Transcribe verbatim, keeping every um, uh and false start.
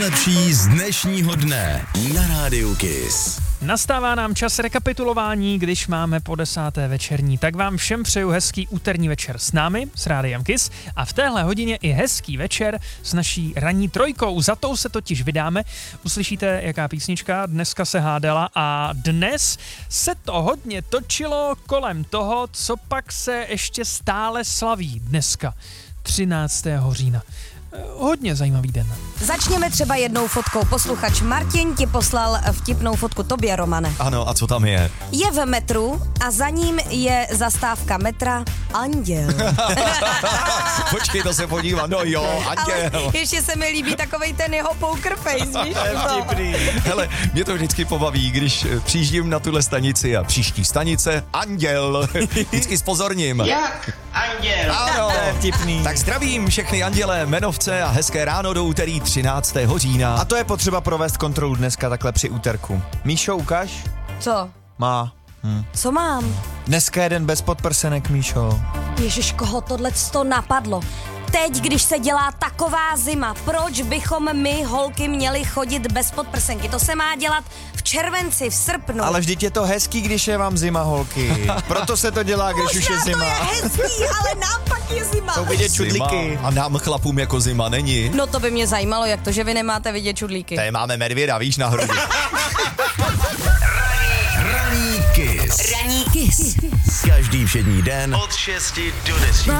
nejlepší z dnešního dne na Rádiu Kiss. Nastává nám čas rekapitulování, když máme po desáté večerní. Tak vám všem přeju hezký úterní večer s námi, s Rádiem Kiss, a v téhle hodině i hezký večer s naší ranní trojkou. Za tou se totiž vydáme. Uslyšíte, jaká písnička dneska se hádala, a dnes se to hodně točilo kolem toho, co pak se ještě stále slaví dneska, třináctého října. Hodně zajímavý den. Začněme třeba jednou fotkou. Posluchač Martin ti poslal vtipnou fotku tobě, Romane. Ano, a co tam je? Je v metru a za ním je zastávka metra Anděl. Počkej, to se podívám. No jo, Anděl. Ale ještě se mi líbí takovej ten jeho poker face, víš? Hele, mě to vždycky pobaví, když přijíždím na tuhle stanici a příští stanice Anděl. Vždycky spozorním. Jak? Anděl. Ano, vtipný. Tak zdravím všechny anděle, jmenovce a hezké ráno do úterý třináctého října. A to je potřeba provést kontrolu dneska takhle při úterku. Míšo, ukaž? Co? Má. Hm. Co mám? Dneska je den bez podprsenek, Míšo. Ježiš, koho tohle to napadlo? Teď, když se dělá taková zima, proč bychom my, holky, měli chodit bez podprsenky? To se má dělat v červenci, v srpnu. Ale vždyť je to hezký, když je vám zima, holky. Proto se to dělá, když Možná už je zima. to je hezký, ale nám pak je zima. Jsou vidět čudlíky. A nám chlapům jako zima není. No to by mě zajímalo, jak to, že vy nemáte vidět čudlíky. Tady máme medvěda, víš, na hrudi. Raní Kiss. Raní Kiss. Každý všední den Od šesti do deseti.